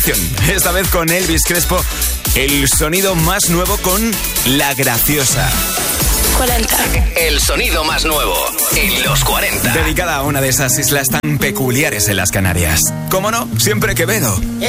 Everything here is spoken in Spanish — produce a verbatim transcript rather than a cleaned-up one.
colaboración. Esta vez con Elvis Crespo, el sonido más nuevo con La Graciosa. cuarenta. El sonido más nuevo en los cuarenta. Dedicada a una de esas islas tan peculiares en las Canarias. ¿Cómo no? Siempre Quevedo.